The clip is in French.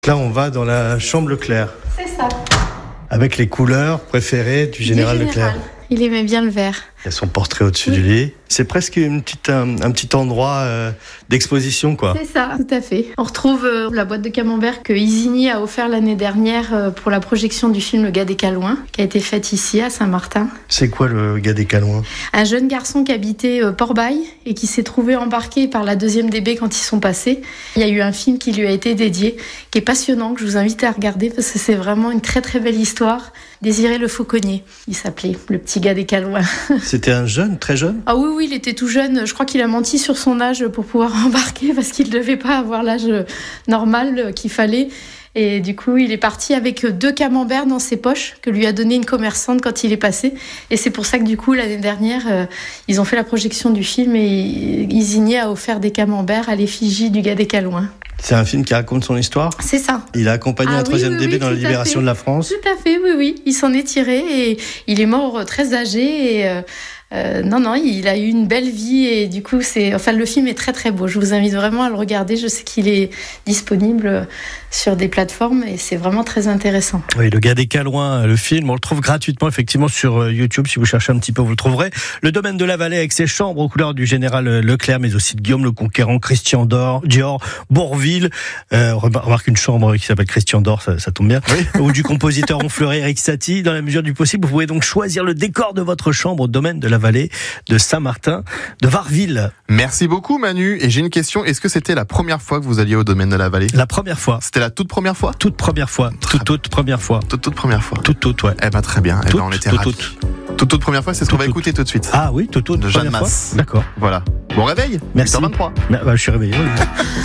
Là, on va dans la chambre Leclerc. C'est ça. Avec les couleurs préférées du général Leclerc. Il aimait bien le vert. Il y a son portrait au-dessus du lit. C'est presque un petit endroit d'exposition, quoi. C'est ça, tout à fait. On retrouve la boîte de camembert que Isigny a offert l'année dernière pour la projection du film Le Gars des Calouins, qui a été faite ici à Saint-Martin. C'est quoi le Gars des Calouins ? Un jeune garçon qui habitait Port-Bail et qui s'est trouvé embarqué par la 2e DB quand ils sont passés. Il y a eu un film qui lui a été dédié, qui est passionnant, que je vous invite à regarder parce que c'est vraiment une très très belle histoire. Désiré Le Fauconnier, il s'appelait, le petit gars des Calouins. C'était un jeune, très jeune ? Ah oui, il était tout jeune. Je crois qu'il a menti sur son âge pour pouvoir embarquer parce qu'il ne devait pas avoir l'âge normal qu'il fallait. Et du coup, il est parti avec 2 camemberts dans ses poches que lui a donné une commerçante quand il est passé. Et c'est pour ça que du coup, l'année dernière, ils ont fait la projection du film et Isigny a offert des camemberts à l'effigie du gars des Calouins. C'est un film qui raconte son histoire ? C'est ça. Il a accompagné la 3e DB dans la libération de la France ? Tout à fait, oui. Il s'en est tiré et il est mort très âgé et... Non, il a eu une belle vie et du coup, le film est très très beau. Je vous invite vraiment à le regarder. Je sais qu'il est disponible sur des plateformes et c'est vraiment très intéressant. Oui, Le Gars des Calouins, le film, on le trouve gratuitement effectivement sur YouTube. Si vous cherchez un petit peu, vous le trouverez. Le domaine de la Vallée avec ses chambres aux couleurs du général Leclerc, mais aussi de Guillaume le Conquérant, Christian Dior, Bourvil. Remarque une chambre qui s'appelle Christian Dior, ça tombe bien. Oui. Ou du compositeur Onfleury, Eric Satie. Dans la mesure du possible, vous pouvez donc choisir le décor de votre chambre au domaine de la Vallée de Saint-Martin, de Varville. Merci beaucoup Manu. Et j'ai une question, est-ce que c'était la première fois que vous alliez au domaine de la Vallée ? La première fois. C'était la toute première fois ? Toute première fois. Toute première fois. Toute première fois. Toute, ouais. Eh ben très bien. On était ravis. Toute première fois, c'est ce qu'on va écouter tout de suite. Ah oui, toute de Jeanne première Masse. Fois. D'accord. Voilà. Bon réveil. Merci. 8h23. Je suis réveillé. Oui.